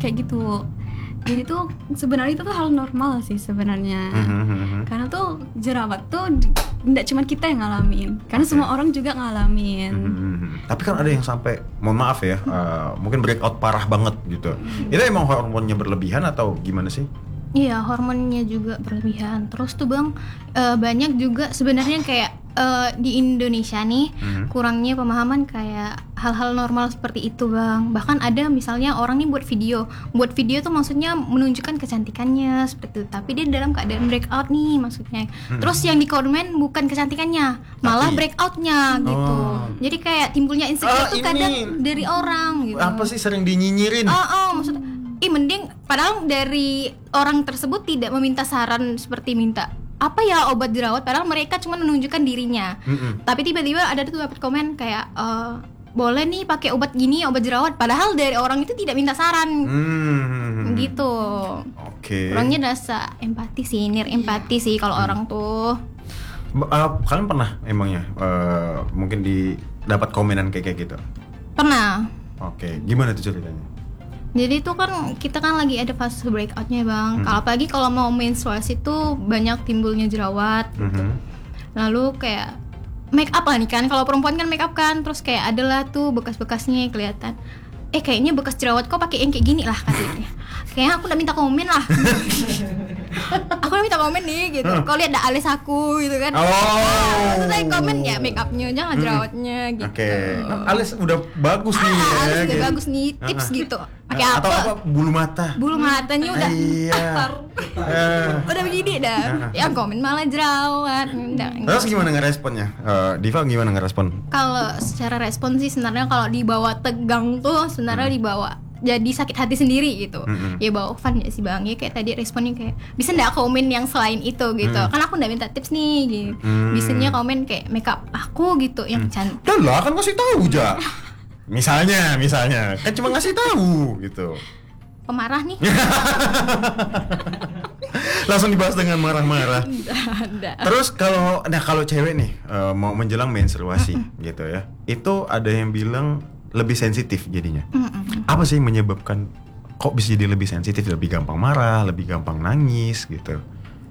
kayak gitu. Jadi tuh sebenarnya itu tuh hal normal sih sebenarnya. Karena tuh jerawat tuh tidak cuma kita yang ngalamin, karena semua orang juga ngalamin. Tapi kan ada yang sampai, mohon maaf ya, mungkin breakout parah banget gitu. Itu emang hormonnya berlebihan atau gimana sih? Iya, hormonnya juga berlebihan. Terus tuh Bang, banyak juga sebenarnya kayak di Indonesia nih kurangnya pemahaman kayak hal-hal normal seperti itu Bang. Bahkan ada misalnya orang nih buat video tuh maksudnya menunjukkan kecantikannya seperti itu, tapi dia dalam keadaan breakout nih maksudnya. Terus yang di komen bukan kecantikannya, malah breakoutnya gitu. Jadi kayak timbulnya insecure tuh kadang dari orang gitu. Apa sih sering dinyinyirin? Maksudnya mending padahal dari orang tersebut tidak meminta saran seperti minta apa ya obat jerawat, padahal mereka cuma menunjukkan dirinya. Tapi tiba-tiba ada tuh dapat komen kayak boleh nih pakai obat gini, obat jerawat, padahal dari orang itu tidak minta saran. Gitu. Oke. Kurangnya rasa empati sih, empati sih kalau orang tuh. Kalian pernah emangnya mungkin dapat komenan kayak gitu? Pernah. Oke, gimana tuh ceritanya? Jadi itu kan kita kan lagi ada fase breakoutnya Bang. Apalagi kalau mau menstruasi tuh banyak timbulnya jerawat. Lalu kayak make up lah nih kan. Kalau perempuan kan make up kan. Terus kayak adalah tuh bekas-bekasnya kelihatan. Kayaknya bekas jerawat kok pakai yang kayak gini lah katanya. Kayaknya aku udah minta komen lah. Aku udah minta komen nih gitu. Kau lihat dah alis aku gitu kan. Terus saya komen ya make upnya jangan jerawatnya gitu. Oke. Alis udah bagus nih. Alis udah gitu. bagus nih. Tips gitu. Pakai Atau apa? Bulu mata. Bulu matanya udah udah begini dah. Yang komen malah jerawat. Terus gimana ngeresponnya? Diva gimana ngerespon? Kalau secara respon sih sebenarnya kalau dibawa tegang tuh sebenarnya dibawa jadi sakit hati sendiri gitu. Ya bawa fun ya sih Bang. Ya kayak tadi responnya kayak bisa nggak komen yang selain itu gitu. Kan aku nggak minta tips nih gitu. Bisanya komen kayak makeup aku gitu yang cantik. Udah lah kan kasih tahu aja. Misalnya kan cuma ngasih tahu gitu. Pemarah nih. Langsung dibahas dengan marah-marah. Terus kalau cewek nih mau menjelang menstruasi gitu ya, itu ada yang bilang lebih sensitif jadinya. Apa sih yang menyebabkan kok bisa jadi lebih sensitif, lebih gampang marah, lebih gampang nangis gitu?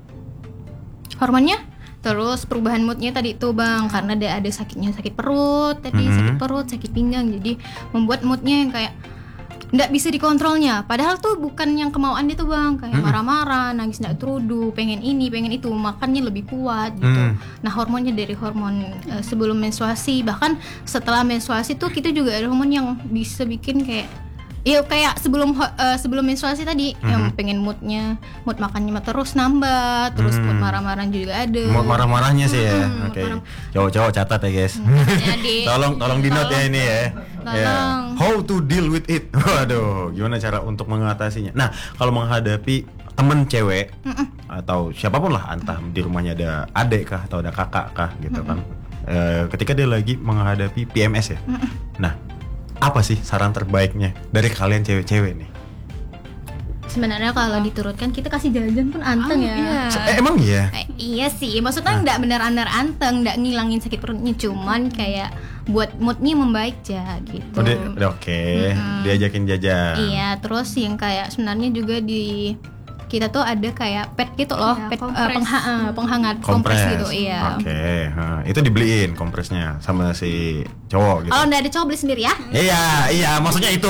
Hormonnya? Terus perubahan moodnya tadi tuh Bang, karena ada sakit perut tadi, sakit pinggang, jadi membuat moodnya yang kayak nggak bisa dikontrolnya. Padahal tuh bukan yang kemauan dia tuh Bang, kayak marah-marah, nangis nggak terudu, pengen ini, pengen itu, makannya lebih kuat gitu. Nah hormonnya dari hormon sebelum menstruasi, bahkan setelah menstruasi tuh kita juga ada hormon yang bisa bikin kayak kayak sebelum menstruasi tadi yang pengen mood makannya terus nambah, terus mood marah-marah juga ada. Mood marah-marahnya sih ya. Oke. Cowok-cowok catat ya guys. Tolong di note ya ini ya. How to deal with it. Waduh, gimana cara untuk mengatasinya? Nah, kalau menghadapi temen cewek atau siapapun lah, entah di rumahnya ada adik kah atau ada kakak kah gitu kan. Ketika dia lagi menghadapi PMS ya. Nah, apa sih saran terbaiknya dari kalian cewek-cewek nih? Sebenarnya kalau diturutkan kita kasih jajan pun anteng ya. Iya. Emang iya? Iya sih, maksudnya nggak benar-benar anteng, nggak ngilangin sakit perutnya, cuman kayak buat moodnya membaik aja gitu. Udah oke. Diajakin jajan. Iya, terus yang kayak sebenarnya juga di kita tuh ada kayak pet gitu loh, ya, pet kompres. penghangat kompres gitu, iya. Oke, itu dibeliin kompresnya sama si cowok gitu. Kalau nggak ada cowok beli sendiri ya? Iya, maksudnya itu.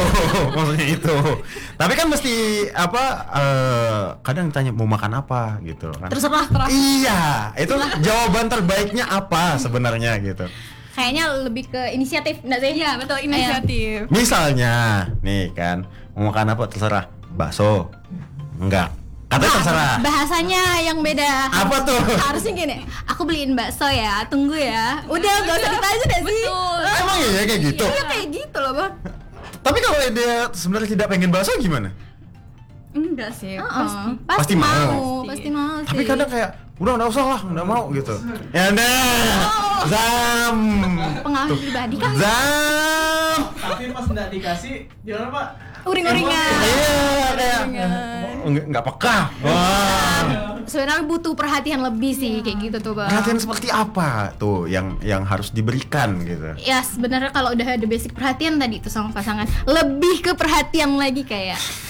Tapi kan mesti kadang tanya mau makan apa gitu kan. Terserah. Iya, itu jawaban terbaiknya apa sebenarnya gitu. Kayaknya lebih ke inisiatif, nggak sih? Iya betul, inisiatif. Misalnya, nih kan, mau makan apa terserah, bakso, enggak. Katanya terserah. Bahasanya yang beda. Apa tuh? Harusnya gini, aku beliin bakso ya, tunggu ya. Udah gak usah ditanya deh sih. Emang iya kayak gitu? Iya kayak gitu loh Bang. Tapi kalau dia sebenarnya tidak pengen bakso gimana? Enggak sih, Pasti mau. Pasti mau sih. Tapi kadang kayak udah nggak usah lah, nggak mau gitu. Ya Zam. Pengalaman pribadi kan. Zam. Tapi pas nggak dikasih, gimana Pak? Uring-uringan. Iya kayak nggak peka. Wah. Sebenarnya butuh perhatian lebih sih kayak gitu tuh Bang. Perhatian seperti apa tuh yang harus diberikan gitu? Ya sebenarnya kalau udah ada basic perhatian tadi itu sama pasangan, lebih ke perhatian lagi kayak